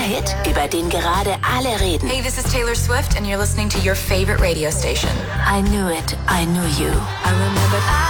Hit, über den gerade alle reden. Hey, this is Taylor Swift and you're listening to your favorite radio station. I knew it, I knew you. I remember